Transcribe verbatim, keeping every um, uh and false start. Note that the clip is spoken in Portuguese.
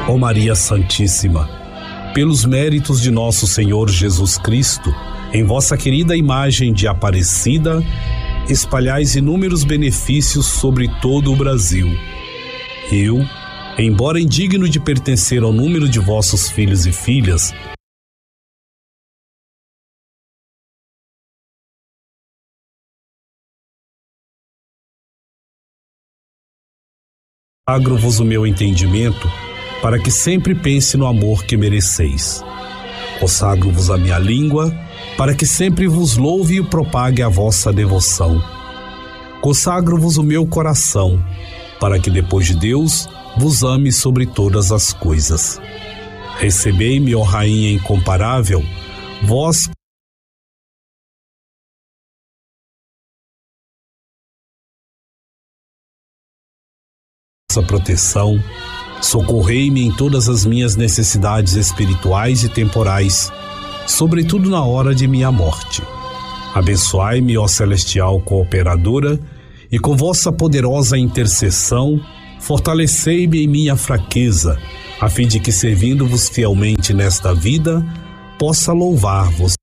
Ó Maria Santíssima, pelos méritos de nosso Senhor Jesus Cristo, em vossa querida imagem de Aparecida, espalhais inúmeros benefícios sobre todo o Brasil. Eu, embora indigno de pertencer ao número de vossos filhos e filhas, consagro-vos o meu entendimento, para que sempre pense no amor que mereceis. Consagro-vos a minha língua, para que sempre vos louve e propague a vossa devoção. Consagro-vos o meu coração, para que depois de Deus vos ame sobre todas as coisas. Recebei-me, ó Rainha incomparável, vós proteção, socorrei-me em todas as minhas necessidades espirituais e temporais, sobretudo na hora de minha morte. Abençoai-me, ó celestial cooperadora, e com vossa poderosa intercessão, fortalecei-me em minha fraqueza, a fim de que, servindo-vos fielmente nesta vida, possa louvar-vos